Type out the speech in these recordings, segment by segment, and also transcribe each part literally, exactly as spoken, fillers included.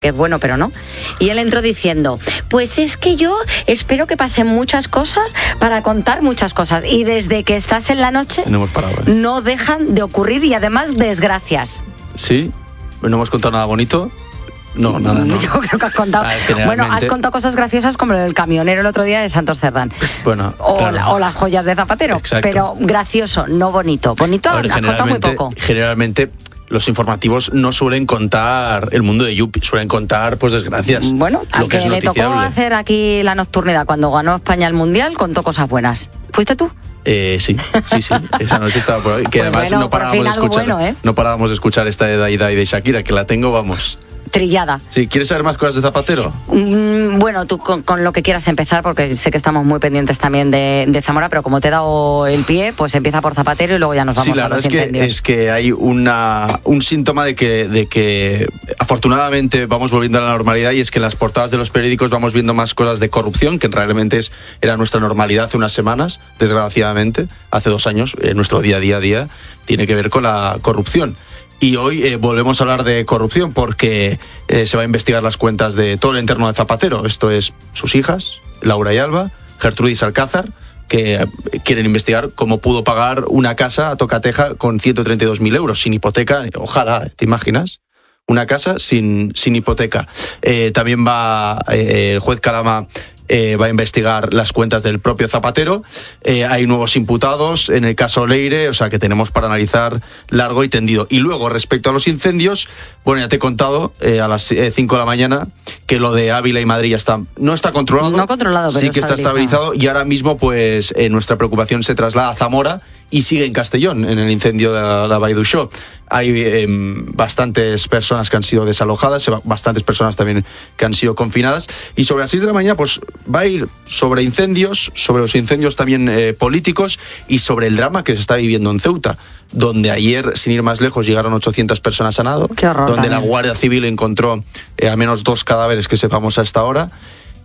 que es bueno, pero no. Y él entró diciendo, pues es que yo espero que pasen muchas cosas para contar muchas cosas. Y desde que estás en la noche, no hemos parado, ¿eh? No dejan de ocurrir y además desgracias. Sí, no hemos contado nada bonito. No, nada, no. Yo creo que has contado. Ah, generalmente... Bueno, has contado cosas graciosas como el camionero el otro día de Santos Cerdán. Bueno, o, claro. la, o las joyas de Zapatero. Exacto. Pero gracioso, no bonito. Bonito, A ver, has contado muy poco. Generalmente los informativos no suelen contar el mundo de Yupi, suelen contar pues desgracias. Bueno, al que, que le tocó hacer aquí la nocturnidad cuando ganó España el Mundial, contó cosas buenas. ¿Fuiste tú? Eh, sí, sí, sí, esa noche estaba por ahí. Que pues además bueno, no parábamos de escuchar, bueno, ¿eh? no parábamos de escuchar esta de Daida y de Shakira, que la tengo, vamos. Trillada. Sí, ¿quieres saber más cosas de Zapatero? Mm, bueno, tú con, con lo que quieras empezar, porque sé que estamos muy pendientes también de, de Zamora, pero como te he dado el pie, pues empieza por Zapatero y luego ya nos vamos sí, la a los verdad incendios. Es que, es que hay una, un síntoma de que, de que afortunadamente vamos volviendo a la normalidad, y es que en las portadas de los periódicos vamos viendo más cosas de corrupción, que realmente es, era nuestra normalidad hace unas semanas, desgraciadamente, hace dos años, eh, nuestro día a día a día tiene que ver con la corrupción. Y hoy eh, volvemos a hablar de corrupción porque eh, se va a investigar las cuentas de todo el entorno de Zapatero. Esto es sus hijas, Laura y Alba, Gertrudis Alcázar, que eh, quieren investigar cómo pudo pagar una casa a tocateja con ciento treinta y dos mil euros sin hipoteca. Ojalá, ¿te imaginas? Una casa sin, sin hipoteca. Eh, también va eh, el juez Calama. Eh, va a investigar las cuentas del propio Zapatero. Eh, hay nuevos imputados en el caso Leire, o sea que tenemos para analizar largo y tendido. Y luego, respecto a los incendios, bueno, ya te he contado eh, a las cinco de la mañana que lo de Ávila y Madrid ya está, no está controlado. No controlado, pero sí que está estabilizado. Y ahora mismo, pues, eh, nuestra preocupación se traslada a Zamora y sigue en Castellón, en el incendio de la, de la Vall d'Uixó. Hay eh, bastantes personas que han sido desalojadas, bastantes personas también que han sido confinadas. Y sobre las seis de la mañana, pues va a ir sobre incendios, sobre los incendios también eh, políticos y sobre el drama que se está viviendo en Ceuta, donde ayer, sin ir más lejos, llegaron ochocientas personas a nado. Qué horror, donde también. La Guardia Civil encontró eh, al menos dos cadáveres que sepamos a esta hora.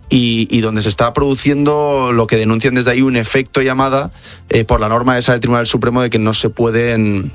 Y, y donde se está produciendo lo que denuncian desde ahí, un efecto llamada eh, por la norma esa del Tribunal Supremo de que no se pueden...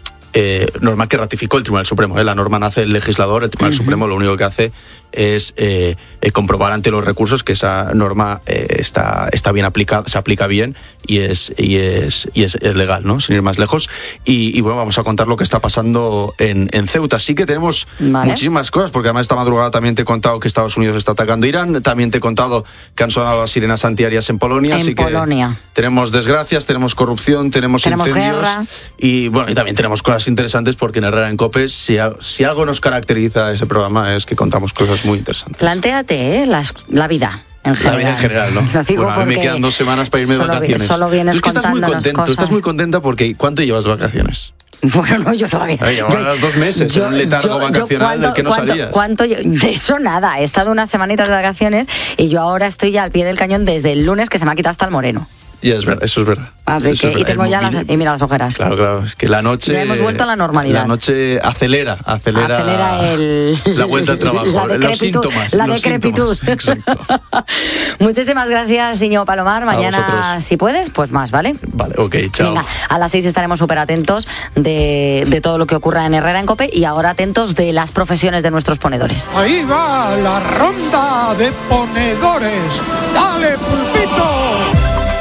Eh, norma que ratificó el Tribunal Supremo. ¿eh? La norma nace del legislador, el Tribunal uh-huh. Supremo lo único que hace es eh, eh, comprobar ante los recursos que esa norma eh, está, está bien aplicada, se aplica bien y es, y es, y es, es legal, ¿no? Sin ir más lejos. Y, y bueno, vamos a contar lo que está pasando en, en Ceuta. Sí que tenemos vale. muchísimas cosas, porque además esta madrugada también te he contado que Estados Unidos está atacando a Irán, también te he contado que han sonado las sirenas antiaéreas en Polonia. En así Polonia. Que tenemos desgracias, tenemos corrupción, tenemos, tenemos incendios. Guerra. Y bueno, y también tenemos cosas interesantes, porque en Herrera en Cope, si, a, si algo nos caracteriza ese programa es que contamos cosas muy interesantes. Plantéate, ¿eh? Las, la vida. En general. La vida en general, ¿no? Lo digo bueno, a mí me quedan dos semanas para irme de vacaciones. Solo vienes es que estás muy contento, cosas. estás muy contenta porque ¿cuánto llevas de vacaciones? Bueno, no, yo todavía. Ay, llevas dos meses yo, en un letargo yo, vacacional yo, del que no ¿cuánto, salías. ¿Cuánto? De eso nada. He estado unas semanitas de vacaciones y yo ahora estoy ya al pie del cañón desde el lunes, que se me ha quitado hasta el moreno. Y es verdad, eso es verdad. Así eso que, es verdad. Y tengo ya las, y mira las ojeras. Claro, claro, es que la noche... Ya hemos vuelto a la normalidad. La noche acelera, acelera... Acelera el... La vuelta al trabajo, los síntomas. La los decrepitud. Síntomas. Exacto. Muchísimas gracias, Iñigo Palomar. Mañana, si puedes, pues más, ¿vale? Vale, ok, chao. Venga, a las seis estaremos súper atentos de, de todo lo que ocurra en Herrera en Cope y ahora atentos de las profesiones de nuestros ponedores. Ahí va la ronda de ponedores. ¡Dale, pulpito!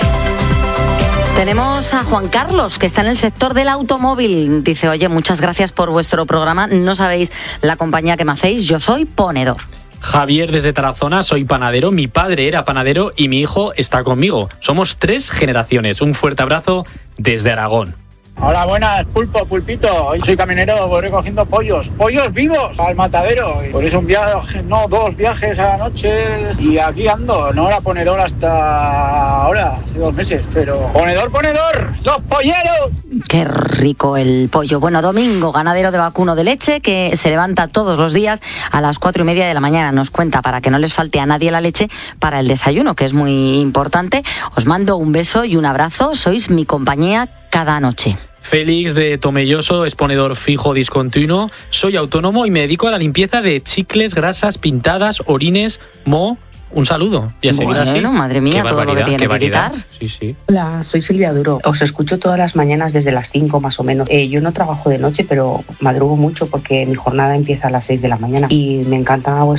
Tenemos a Juan Carlos, que está en el sector del automóvil. Dice, oye, muchas gracias por vuestro programa. No sabéis la compañía que me hacéis. Yo soy ponedor. Javier desde Tarazona, soy panadero. Mi padre era panadero y mi hijo está conmigo. Somos tres generaciones. Un fuerte abrazo desde Aragón. Hola, buenas, pulpo, pulpito. Hoy soy camionero, voy recogiendo pollos, pollos vivos al matadero. Por eso un viaje, no, dos viajes a la noche y aquí ando. No era ponedor hasta ahora, hace dos meses, pero ponedor, ponedor, los polleros. Qué rico el pollo. Bueno, Domingo, ganadero de vacuno de leche, que se levanta todos los días a las cuatro y media de la mañana. Nos cuenta para que no les falte a nadie la leche para el desayuno, que es muy importante. Os mando un beso y un abrazo. Sois mi compañía cada noche. Félix de Tomelloso, es ponedor fijo discontinuo. Soy autónomo y me dedico a la limpieza de chicles, grasas, pintadas, orines, moho un saludo y a seguir Bueno, así. madre mía, Qué todo lo que barbaridad, tiene qué que variedad. quitar. Sí, sí. Hola, soy Silvia Duro. Os escucho todas las mañanas desde las cinco más o menos. Eh, yo no trabajo de noche, pero madrugo mucho porque mi jornada empieza a las seis de la mañana y me encanta